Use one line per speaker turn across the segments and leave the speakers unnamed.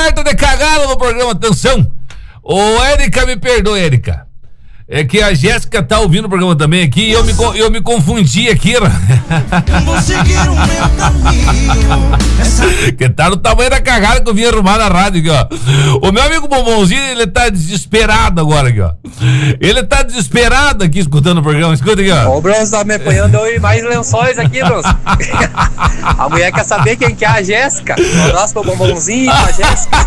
alerta de cagada no programa, atenção. Ô, Érica, me perdoe, Érica. É que a Jéssica tá ouvindo o programa também aqui e eu me confundi aqui.
Vou seguir o meu caminho.
Que tá no tamanho da cagada que eu vim arrumar na rádio aqui, ó. O meu amigo Bombonzinho, ele tá desesperado agora aqui, ó. Ele tá desesperado aqui escutando o programa. Escuta aqui, ó.
O Bronze tá me apanhando eu e mais lençóis aqui, Bronze. A mulher quer saber quem que é a Jéssica. Um abraço pro Bombonzinho e pra Jéssica.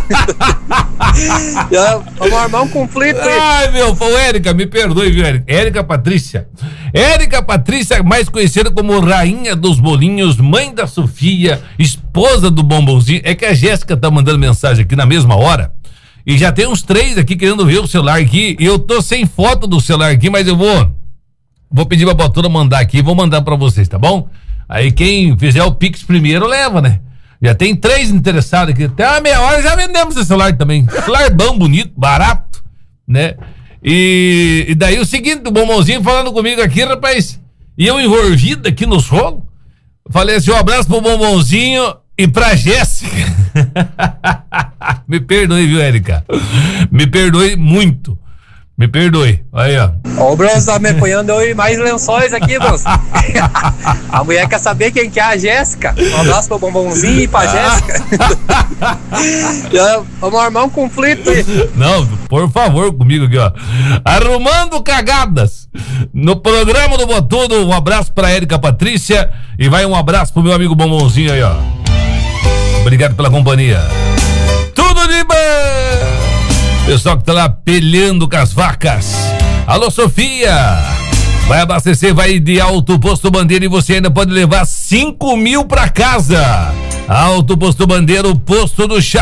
Vamos armar um conflito aí.
Ai, meu, foi Érica, me perdoe, viu, Érica? Érica Patrícia. Érica Patrícia, mais conhecida como Rainha dos Bolinhos, mãe da Sofia, esposa do Bombonzinho. É que a Jéssica tá mandando mensagem aqui na mesma hora. E já tem uns 3 aqui querendo ver o celular aqui. E eu tô sem foto do celular aqui, mas eu vou pedir pra Botura mandar aqui. Vou mandar pra vocês, tá bom? Aí quem fizer o Pix primeiro leva, né? Já tem 3 interessados aqui. Até uma meia hora já vendemos esse celular também. Celular bom, bonito, barato, né? E daí o seguinte, o Bombonzinho falando comigo aqui, rapaz. E eu envolvido aqui no som. Falei assim, um abraço pro Bombonzinho e pra Jéssica. Me perdoe, viu, Érica? Me perdoe muito. Me perdoe. Aí, ó.
O Bronze tá me apanhando eu e mais lençóis aqui, Bronze. A mulher quer saber quem que é a Jéssica. Um abraço pro Bombonzinho e pra Jéssica. Vamos armar um conflito aí.
Não, por favor, comigo aqui, ó. Arrumando cagadas no programa do Botudo. Um abraço pra Érica Patrícia e vai um abraço pro meu amigo Bombonzinho aí, ó. Obrigado pela companhia. Tudo de bom! Pessoal que tá lá pelhando com as vacas. Alô, Sofia! Vai abastecer, vai de Alto Posto Bandeira e você ainda pode levar 5.000 pra casa. Alto Posto Bandeira, o posto do chá.